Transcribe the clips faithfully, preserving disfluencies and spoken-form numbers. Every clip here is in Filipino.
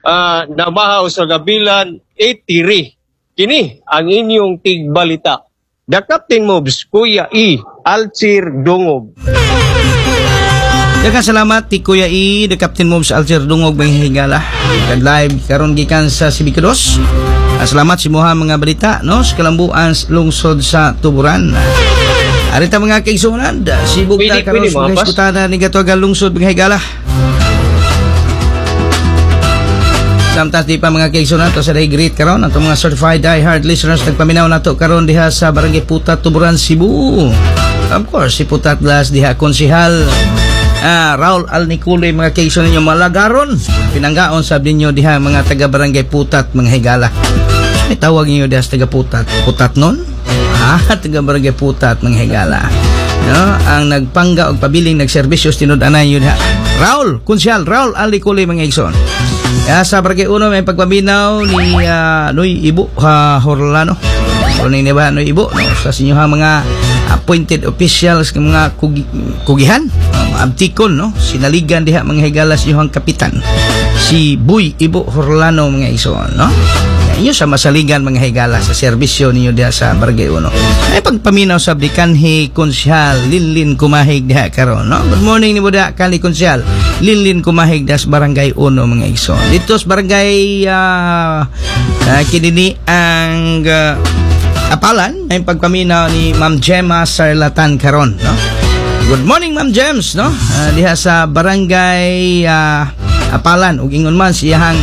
uh, namahaw sa gabilan eighty. Kini ang inyong tigbalita. The Captain Moves, Kuya E. Alcir Dungog. Daghang salamat ti Kuya E, The Captain Moves, Alcir Dungog, mga higala. Kag live karon gikan sa Sibicados. Salamat si Moha mga balita, no? Sa kalambuan lungsod sa Tuburan. Arita mga kaigsunan, si Bugta karon sa mga iskutana ni Gatuagal lungsod, mga higala. Samtang di pa mga kaigsunan to sa day great karon ato mga certified die-hard listeners nagpaminaw nato karon diha sa Barangay Putat, Tuburan, Cebu. Of course, si Putat Glass diha konsehal ah, Raul Alniculoy, mga kaigsunan ninyo malagaron. Pinanggaon sabi ninyo diha mga taga Barangay Putat, mga higala. May tawag ninyo diha sa taga Putat. Putat nun? Ah, taga Barangay Putat, mga higala. No, ang nagpangga og pabiling nagserbisyo tinud-anay yun ha. Raul, konsehal Raul Alniculoy, mga igsoon. Ya, sa Barangay Uno may pagpaminaw ni uh, Noy Ibo ha, Horlano. So ning ba Noy Ibo no sa sinyo ha mga appointed officials ng mga kugi, kugihan, um, abtikon no, sinaligan diha mga higalas yung kapitan si Buy Ibo Horlano, mga igsoon, no. Inyo sa masaligan mga higala sa serbisyo ninyo diha sa Barangay Uno. Ay pagpaminaw sa Kanhi Konsyal Linlin Kumahig diha karon, no. Good morning ni Buda Kanhi Konsyal Linlin Kumahig diha sa Barangay Uno, mga igsoon. Dito sa Barangay uh, uh, kinini ang uh, Apalan ay pagpaminaw ni Ma'am Gemma Sarlatan karon, no. Good morning Ma'am Gems, no. Uh, diha sa Barangay uh, Apalan ug ingon man siyahang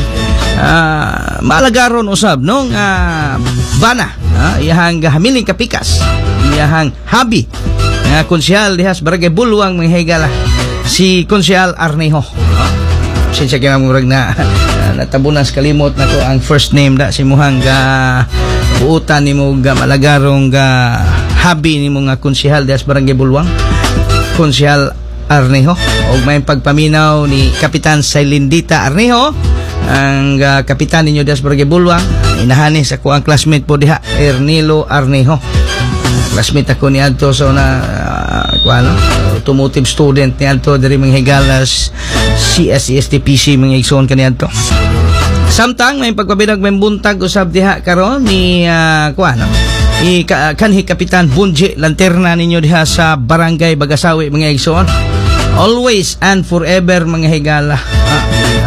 Uh, malagaron usab no nga uh, bana uh, iyahang hamiling kapikas iyahang habi nga uh, konsyal diha sa Barangay Bulwang, mga higala, si Konsyal Arnejo. Uh, Sinsya kaya murag na uh, natabunas kalimot na ko ang first name da si muhang ga buutan ni mo ga malagarong ga habi ni mo nga konsyal diha sa Barangay Bulwang, Konsyal Arnejo. Og may pagpaminaw ni Kapitan Sailindita Arnejo, ang uh, kapitan ninyo diha sa Barangay Bulwang. Inahani sa ko ang classmate po diha, Ernilo Arnejo. Classmate ako ni adto so na uh, kuano automotive student ni adto diri mga higalas C S E S T P C, mga igsoon kaniadto. Samtang may pagpabinag may buntag usab diha karon ni uh, kuano ni ka, kanhi Kapitan Bunji Lanterna ninyo diha sa Barangay Bagasawi, mga igsoon. Always and forever, mga higala. Ah,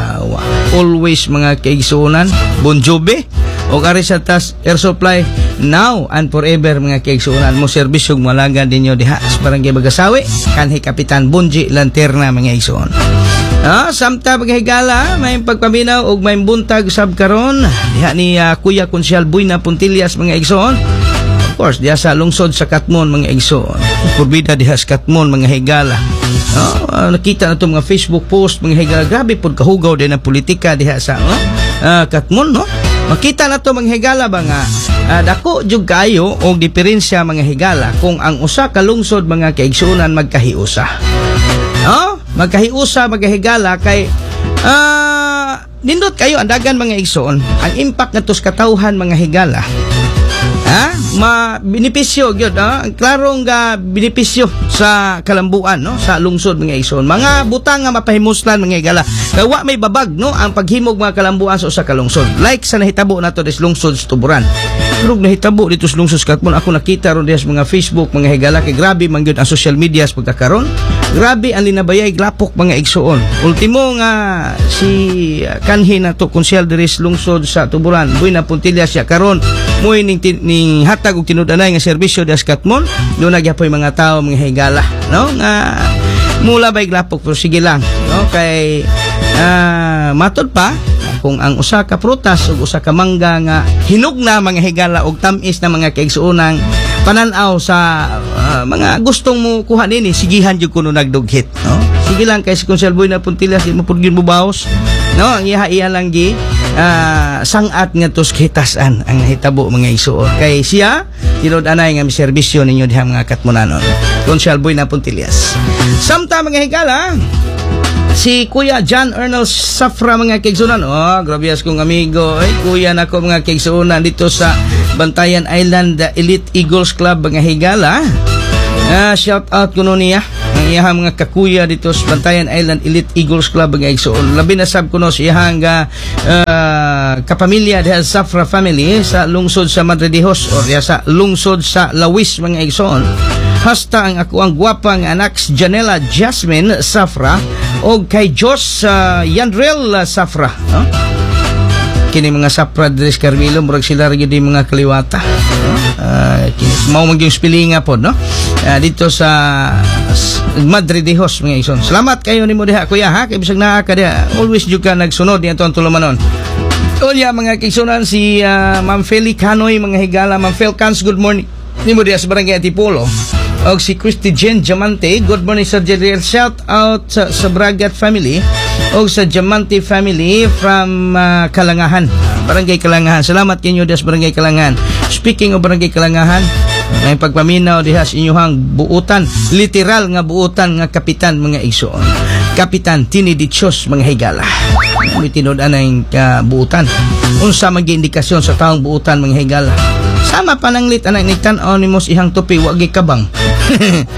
always, mga kaigsunan. Bon Jovi o Arisatas Air Supply, now and forever, mga kaigsunan. Mo serbisyong malaga dinyo diha sa Barangay Bagasawi kanhi Kapitan Bunji Lanterna, mga igsoon. Ah, samta mga higala may pagpaminaw og may buntag sab karon diha ni uh, Kuya Konsyal Buina Puntillas, mga igsoon. Of course, diha sa lungsod sa Katmon, mga igsoon. Purbida diha sa Katmon, mga higala. Oh, uh, nakita na ito mga Facebook post, mga higala. Grabe po kahugaw din ang politika diha sa no? uh, Katmon, no? Makita na ito, mga higala ba nga uh, dako jud kayo og diferensya, mga higala, kung ang usa ka lungsod, mga kaigsunan, magkahiusa. No? Magkahiusa, mga higala, kay uh, nindot kayo andagan, mga igsoon. Ang impact nga tos katawhan, mga higala, ha? Ma benepisyo gyud, ha? Klarong ga benepisyo sa kalambuan, no, sa lungsod, mga igsoon. Mga butang nga mapahimuslan, mga higala. Wa may babag, no, ang paghimog mga kalambuan sa usa ka lungsod. Like sa nahitabo nato des lungsod sa Tuburan. Pero nahitabo dito sa lungsod sa Katmon, ako nakita ron diha sa mga Facebook, mga higala, kay grabe man gyud ang social media sa pagkakaron. Grabe ang linabayay glapok, mga igsoon. Ultimo nga si kanhi nato konsyal diri sa lungsod sa Tuburan, Buina Puntillas, siya karon moy ning ning hatag og tinud-anay nga serbisyo diha sa Katmon. Do nagyapoy mga tawo, mga higala, no, nga mula bay glapok, pero sige lang, no, kay uh, matod pa kung ang usa ka prutas ug usa ka mangga nga hinugna, mga higala, og tamis na mga kaigsuonang pananaw sa uh, mga gustong mo kuha nini, sigihan jud kuno nagdughit, no. Sige lang kay si Konsyal Buina Puntillas, di mo pud gyud mubaos, no, ang iya-iya lang gi uh, sangat nga tos hitasan ang hitabo, mga igsuon. Kay siya tinud-anay nga miserbisyo ninyo diha, mga Katmonanon, Konsyal Buina Puntillas. Samta, mga higala, si Kuya John Ernest Safra, mga kaigsunan. Oh, grabe as kong amigo. Ay, kuya na ko, mga kaigsunan, dito sa Bantayan Island Elite Eagles Club, mga higala. Uh, shout out kuno niya, mga ang iyahang mga kakuya dito sa Bantayan Island Elite Eagles Club mga igsoon. Labi na sab kuno sa iyahang uh, kapamilya dahil Safra family sa lungsod sa Madridejos o sa lungsod sa Lawis mga igsoon. Hasta ang ako ang gwapang anak Janela Jasmine Safra o kay Jos uh, Yandrel Safra. Huh? Kini mga Safra Dres Carmelo murag sila rin yung mga kaliwata. Uh, mau maging spelling nga po, no? Uh, dito sa Madridejos mga ison. Salamat kayo ni mo diha kuya ha, kay bisag naa ka diha. Always jud ka nagsunod niya to ang tulumanon. Unya mga kigsunan si uh, Ma'am Feli Canoy mga higala. Ma'am Fel Cans, good morning. Ni mo diha sa barangay Antipolo. Og si Christy Jen Diamante, good morning Sir Jeriel. Shout out sa, sa Bragat family og sa Diamante family from uh, Kalangahan, Barangay Kalangahan. Salamat kinyo des Barangay Kalangahan. Speaking of Barangay Kalangahan, may pagpaminaw diha sa inyong buutan, literal nga buutan nga kapitan mga igsoon. Kapitan Tini Dichos mga higala. May tinud-an ang uh, buutan. Unsa mga indikasyon sa taong buutan mga higala? Sama pa nang lit anak ni tan-aw ni mos ihang tupi wa gi kabang.